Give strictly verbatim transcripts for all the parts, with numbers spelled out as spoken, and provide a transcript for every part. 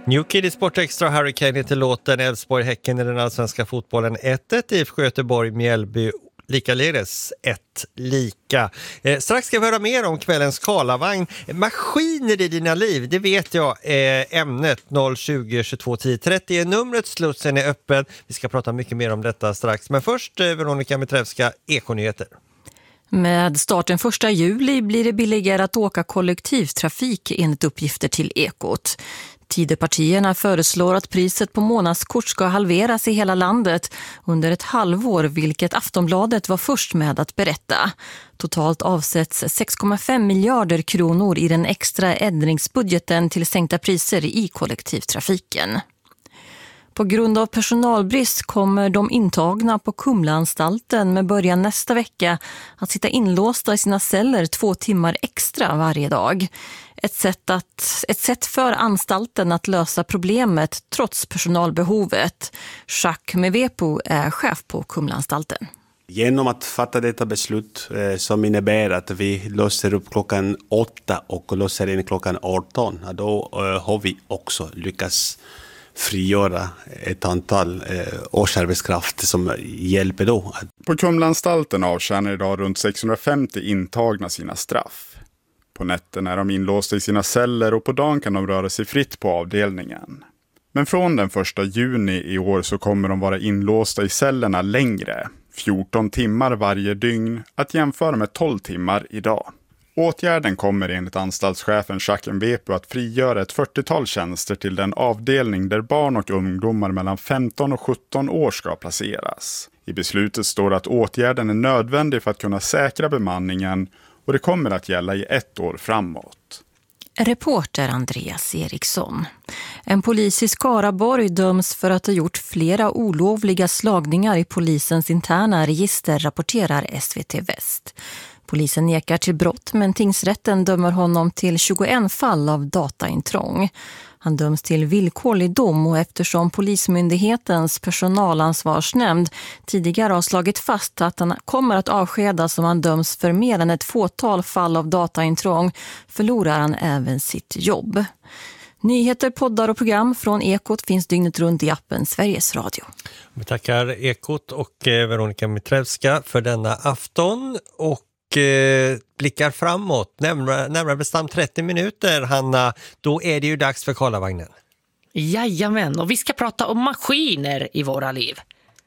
New Kid i Sport Extra, Hurricane heter låten, Elfsborg-Häcken i den allsvenska fotbollen ett ett, I F K Göteborg, Mjällby likaledes ett lika. Eh, strax ska vi höra mer om kvällens Karlavagn. Maskiner i dina liv, det vet jag är ämnet. Noll tjugo tjugotvå tio trettio är numret, slussen är öppen. Vi ska prata mycket mer om detta strax. Men först eh, Veronica Mitrevska, Ekonyheter. Med starten första juli blir det billigare att åka kollektivtrafik enligt uppgifter till Ekot. Tidöpartierna föreslår att priset på månadskort ska halveras i hela landet under ett halvår, vilket Aftonbladet var först med att berätta. Totalt avsätts sex komma fem miljarder kronor i den extra ändringsbudgeten till sänkta priser i kollektivtrafiken. På grund av personalbrist kommer de intagna på Kumlaanstalten med början nästa vecka att sitta inlåsta i sina celler två timmar extra varje dag. Ett sätt, att, ett sätt för anstalten att lösa problemet trots personalbehovet. Jacques Mevepo är chef på Kumlaanstalten. Genom att fatta detta beslut eh, som innebär att vi låser upp klockan åtta och låser in klockan arton, då eh, har vi också lyckats frigöra ett antal eh, årsarbetskraft som hjälper då. På Kumlaanstalten avtjänar idag runt sexhundrafemtio intagna sina straff. På nätten är de inlåsta i sina celler och på dagen kan de röra sig fritt på avdelningen. Men från den första juni i år så kommer de vara inlåsta i cellerna längre, fjorton timmar varje dygn, att jämföra med tolv timmar idag. Åtgärden kommer enligt anstaltschefen Jacques Mevepo att frigöra ett fyrtiotal tjänster till den avdelning där barn och ungdomar mellan femton och sjutton år ska placeras. I beslutet står det att åtgärden är nödvändig för att kunna säkra bemanningen och det kommer att gälla i ett år framåt. Reporter Andreas Eriksson. En polis i Skaraborg döms för att ha gjort flera olovliga slagningar i polisens interna register, rapporterar S V T Väst. Polisen nekar till brott, men tingsrätten dömer honom till tjugoett fall av dataintrång. Han döms till villkorlig dom och eftersom Polismyndighetens personalansvarsnämnd tidigare har slagit fast att han kommer att avskedas om han döms för mer än ett fåtal fall av dataintrång förlorar han även sitt jobb. Nyheter, poddar och program från Ekot finns dygnet runt i appen Sveriges Radio. Vi tackar Ekot och Veronica Mitrevska för denna afton och blickar framåt, närmare, närmare bestämt trettio minuter, Hanna, då är det ju dags för Karlavagnen. Jajamän, och vi ska prata om maskiner i våra liv.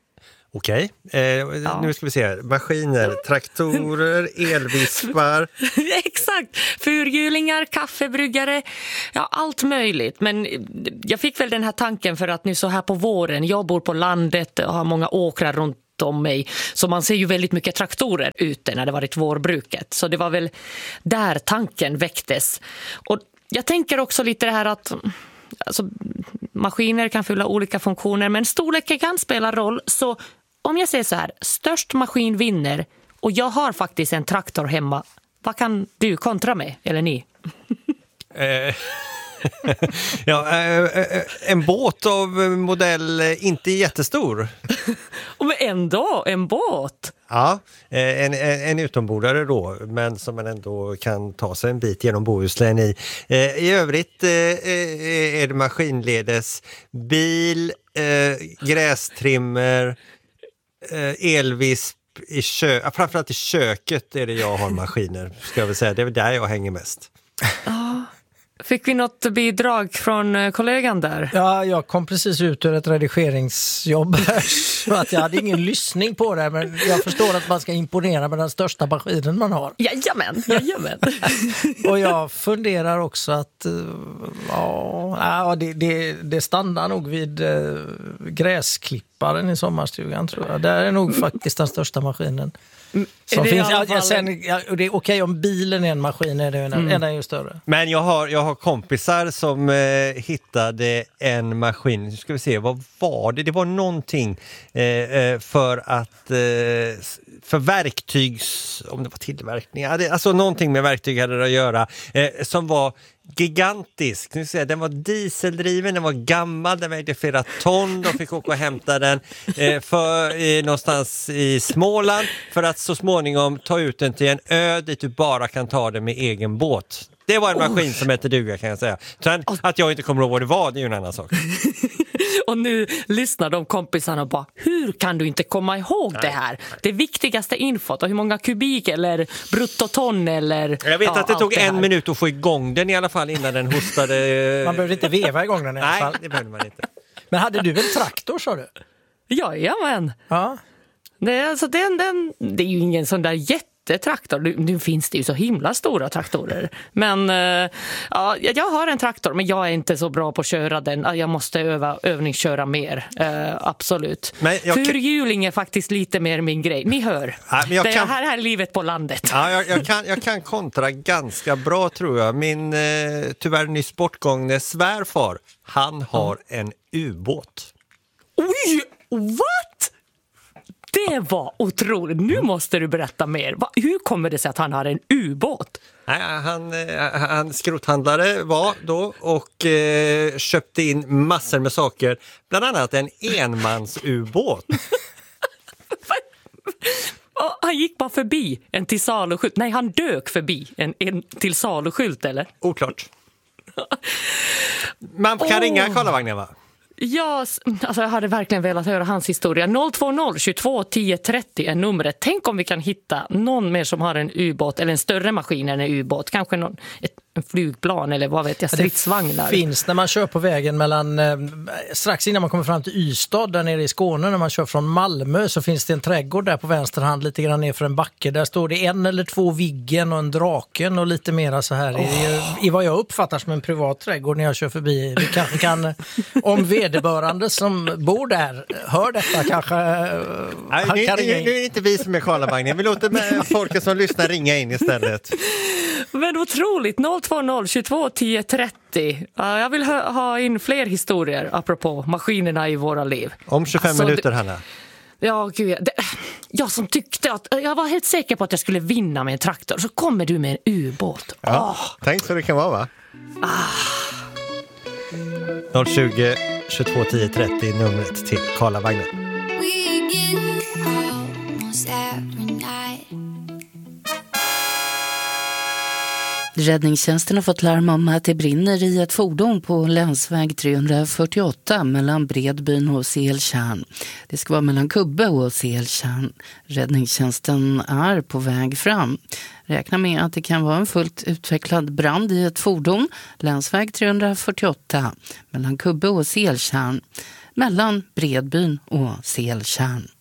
Okej, eh, ja. Nu ska vi se, maskiner, traktorer, elvispar. Exakt, fyrhjulingar, kaffebryggare, ja allt möjligt. Men jag fick väl den här tanken för att nu så här på våren, jag bor på landet och har många åkrar runt om mig. Så man ser ju väldigt mycket traktorer ute när det varit vårbruket. Så det var väl där tanken väcktes. Och jag tänker också lite det här att alltså, maskiner kan fylla olika funktioner men storleken kan spela roll. Så om jag säger så här, störst maskin vinner och jag har faktiskt en traktor hemma. Vad kan du kontra med, eller ni? Eh... ja, en båt av modell inte jättestor. Men ändå, en båt. Ja, en, en utombordare då, men som man ändå kan ta sig en bit genom Bohuslän i. I övrigt är det maskinledes bil, grästrimmer, elvisp i kö- framförallt i köket är det jag har maskiner, ska jag väl säga. Det är väl där jag hänger mest. Ja. Fick vi något bidrag från kollegan där? Ja, jag kom precis ut ur ett redigeringsjobb här, så att jag hade ingen lyssning på det, men jag förstår att man ska imponera med den största maskinen man har. Jajamän, jajamän. Och jag funderar också att ja, det, det, det stannar nog vid äh, gräsklipparen i sommarstugan, tror jag. Det är nog faktiskt den största maskinen. Så det finns, ja, ja, sen, ja, det är okej okay, om bilen är en maskin är det en, mm. en ju större. Men jag har, jag har kompisar som eh, hittade en maskin. Nu ska vi se, vad var det? Det var någonting eh, för att eh, för verktygs, om det var tillverkning, alltså någonting med verktyg hade det att göra, eh, som var gigantisk. Nu ser jag, den var dieseldriven, den var gammal, den vägde flera ton. De fick åka och hämta den eh, för, eh, någonstans i Småland för att så småningom ta ut den till en ö dit du bara kan ta den med egen båt. Det var en maskin som hette duga, kan jag säga. Sen att jag inte kommer ihåg vad det var, det är ju en annan sak. Och nu lyssnar de kompisarna och bara, hur kan du inte komma ihåg nej, det här? Nej. Det viktigaste infot, och hur många kubik eller bruttoton eller... Jag vet ja, att det tog det en minut att få igång den i alla fall innan den hostade. Man behövde inte veva igång den i alla fall. Nej, det behövde man inte. Men hade du en traktor, sa du? Jajamän. Ja. Det, alltså, den, den, det är ju ingen sån där jättetraktor. Nu, nu finns det ju så himla stora traktorer. Men uh, ja, jag har en traktor, men jag är inte så bra på att köra den. Jag måste öva, övningsköra mer. Uh, absolut. Fyrhjuling är faktiskt lite mer min grej. Ni hör. Ja, men jag det kan... här, här är livet på landet. Ja, jag, jag, kan, jag kan kontra ganska bra, tror jag. Min uh, tyvärr nyss bortgångne svärfar, han har mm. en ubåt. Oj, what? Det var otroligt. Nu måste du berätta mer. Va, hur kommer det sig att han har en ubåt? Nej, han, han skrothandlare var då och eh, köpte in massor med saker. Bland annat en enmansubåt. Han gick bara förbi en till saluskylt. Nej, han dök förbi en, en till saluskylt, eller? Oklart. Man kan oh. ringa Karlavagnen, va? Ja, alltså jag hade verkligen velat höra hans historia. noll två noll tjugotvå tio trettio är numret. Tänk om vi kan hitta någon mer som har en ubåt eller en större maskin än en ubåt. Kanske någon, ett, en flygplan eller vad vet jag, stridsvagnar. Det finns när man kör på vägen mellan, eh, strax innan man kommer fram till Ystad där nere i Skåne, när man kör från Malmö, så finns det en trädgård där på vänster hand lite grann ner för en backe. Där står det en eller två Viggen och en Draken och lite mera så här. Oh. I, I vad jag uppfattar som en privat trädgård när jag kör förbi. Vi kanske kan, om vederbörande som bor där hör detta kanske... Nej, nu, kan nu, nu är det inte vi som är Karlavagnen. Vi låter med folket som lyssnar ringa in istället. Men otroligt, noll två noll tjugotvå tio trettio. Uh, jag vill ha, ha in fler historier apropå maskinerna i våra liv. Om tjugofem alltså, minuter, Hanna. Ja, gud. Det, jag som tyckte att jag var helt säker på att jag skulle vinna med en traktor, så kommer du med en ubåt. Ja, oh. Tänk så det kan vara, va? Ah. noll tjugo tjugotvå tio trettio numret till Karlavagnen. Räddningstjänsten har fått larm om att det brinner i ett fordon på länsväg trehundrafyrtioåtta mellan Bredbyn och Seltjärn. Det ska vara mellan Kubbe och Seltjärn. Räddningstjänsten är på väg fram. Räkna med att det kan vara en fullt utvecklad brand i ett fordon. Länsväg trehundrafyrtioåtta mellan Kubbe och Seltjärn. Mellan Bredbyn och Seltjärn.